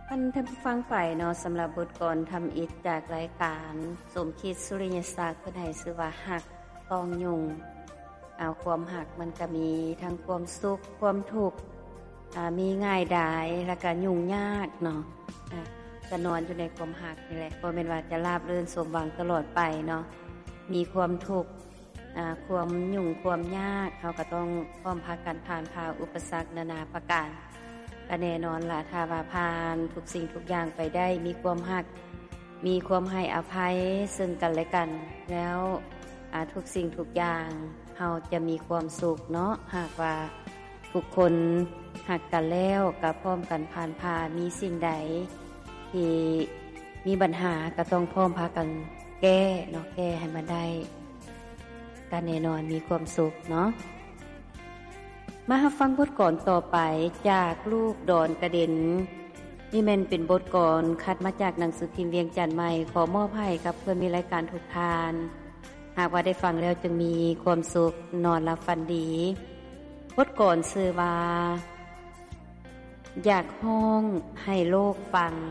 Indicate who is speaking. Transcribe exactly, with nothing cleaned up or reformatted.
Speaker 1: ท่านท่านผู้ฟังไปเนาะสำหรับบทกลอนทำอิฐจากรายการสมคิดสุริยศักดิ์เพิ่นให้ชื่อว่าหักต้องยุ่งเอาความหักมันก็มีทั้งความสุขความทุกข์อ่ามีง่ายดายแล้วก็ยุ่งยากเนาะอ่าก็นอนอยู่ในความหักนี่แหละบ่แม่นว่าจะราบรื่นสมหวังตลอดไปเนาะมีความทุกข์อ่าความยุ่งความยากเฮาก็ต้องพร้อมพากันผ่านพาอุปสรรคนานาประการก็แน่นอนล่ะถ้าว่าผ่านทุกสิ่งทุกอย่างไปได้มีความรักมีความให้อภัยซึ่งกันและกันแล้วอ่าทุกสิ่งทุกอย่างเฮาจะมีความสุขเนาะหากว่าทุกคนหักกันแล้วก็พร้อมกันผ่านพามีสิ่งใดที่มีปัญหาก็ต้องพร้อมพากันแก้เนาะแก้ให้มันได้ก็แน่นอนมีความสุขเนาะมาฟังบทกลอนต่อไปจากลูกดอนกระเด็นนี่แม่นเป็นบทกลอนคัดมาจากหนังสือพิมพ์เวียงจันทน์ใหม่ขอมอบให้กับเพื่อนมีรายการทุกทานหากว่าได้ฟังแล้วจึงมีความสุขนอนหลับฝันดีบทกลอนชื่อว่าอยากห้องให้โลกฟัง